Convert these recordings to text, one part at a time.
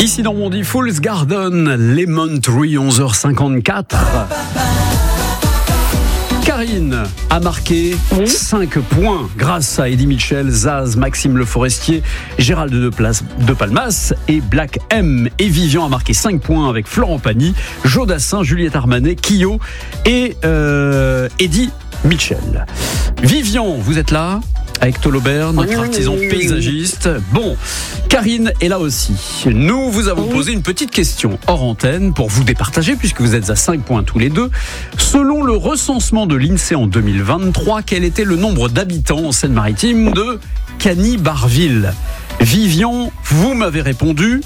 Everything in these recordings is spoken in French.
Ici dans Mondi, Fool's Garden, Lemon Tree, 11h54. Karine a marqué 5 points grâce à Eddie Mitchell, Zaz, Maxime Le Forestier, Gérald de Palmas et Black M. Et Vivian a marqué 5 points avec Florent Pagny, Jodassin, Juliette Armanet, Kyo et Eddie Mitchell. Vivian, vous êtes là avec Tolobert, notre artisan paysagiste. Bon, Karine est là aussi. Nous vous avons posé une petite question hors antenne pour vous départager, puisque vous êtes à 5 points tous les deux. Selon le recensement de l'INSEE en 2023, quel était le nombre d'habitants en Seine-Maritime de Cany-Barville? Vivian, vous m'avez répondu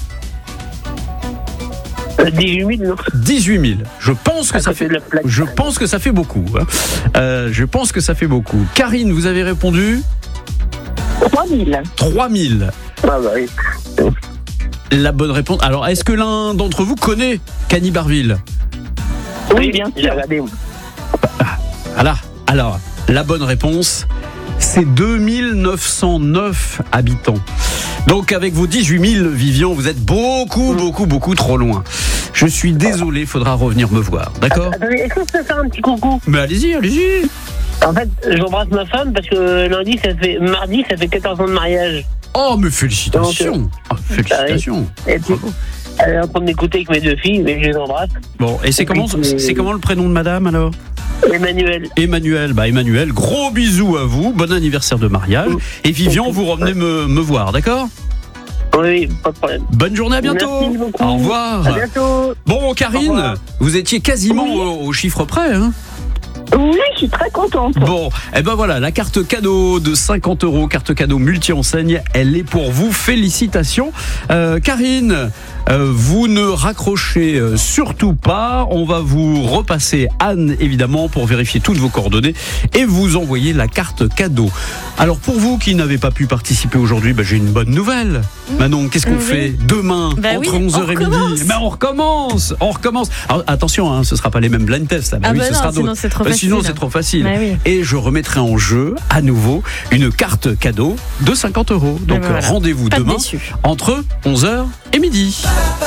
18 000, non. 18 000. Je pense que ça fait beaucoup. Je pense que ça fait beaucoup. Karine, vous avez répondu 3 000. 3 000. Ah bah oui. La bonne réponse. Alors, est-ce que l'un d'entre vous connaît Cany-Barville? Oui, bien sûr. Voilà. Alors, la bonne réponse, c'est 2909 habitants. Donc avec vos 18 000, Vivian, vous êtes beaucoup trop loin. Je suis désolé, faudra revenir me voir, d'accord? Attendez, est-ce que je peux faire un petit coucou? Mais allez-y. En fait, j'embrasse ma femme parce que mardi, ça fait 14 ans de mariage. Oh, mais félicitations. Félicitations. Et puis, elle est en train de m'écouter avec mes 2 filles, mais je les embrasse. Bon, et c'est comment le prénom de madame alors? Emmanuel, Emmanuel, gros bisous à vous, bon anniversaire de mariage. Et Vivian, vous revenez me voir, d'accord? Oui, pas de problème. Bonne journée, à bientôt. Merci beaucoup. Au revoir. À bientôt. Bon, Karine, vous étiez quasiment au chiffre près, hein? Oui, je suis très contente. Bon, et ben voilà, la carte cadeau de 50 €, carte cadeau multi-enseigne, elle est pour vous. Félicitations. Karine, vous ne raccrochez surtout pas. On va vous repasser Anne, évidemment, pour vérifier toutes vos coordonnées et vous envoyer la carte cadeau. Alors, pour vous qui n'avez pas pu participer aujourd'hui, j'ai une bonne nouvelle. Manon, qu'est-ce qu'on fait demain entre 11h et midi? On recommence. Alors, attention, ce ne sera pas les mêmes blind tests. Ce sera d'autres. Sinon, c'est trop facile. Et je remettrai en jeu, à nouveau, une carte cadeau de 50 €. Donc, rendez-vous demain entre 11h et midi.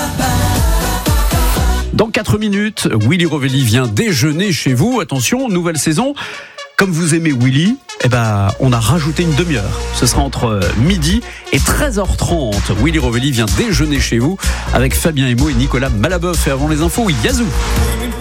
Dans 4 minutes, Willy Rovelli vient déjeuner chez vous. Attention, nouvelle saison. Comme vous aimez Willy, on a rajouté une demi-heure. Ce sera entre midi et 13h30. Willy Rovelli vient déjeuner chez vous avec Fabien Emo et Nicolas Malaboeuf. Et avant les infos, Yazoo.